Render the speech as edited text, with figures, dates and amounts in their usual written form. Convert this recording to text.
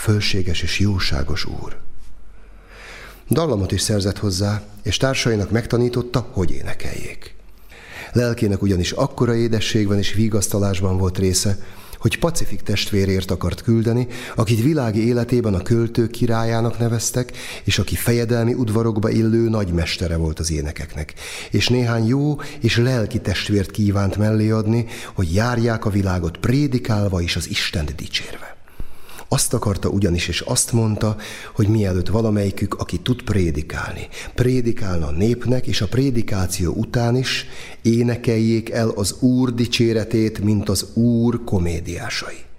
fölséges és jóságos Úr. Dallamot is szerzett hozzá, és társainak megtanította, hogy énekeljék. Lelkének ugyanis akkora édességben és vigasztalásban volt része, hogy Pacifik testvérért akart küldeni, akit világi életében a költők királyának neveztek, és aki fejedelmi udvarokba illő nagymestere volt az énekeknek, és néhány jó és lelki testvért kívánt mellé adni, hogy járják a világot prédikálva és az Istent dicsérve. Azt akarta ugyanis, és azt mondta, hogy mielőtt valamelyikük, aki tud prédikálni, prédikálna a népnek, és a prédikáció után is énekeljék el az Úr dicséretét, mint az Úr komédiásai.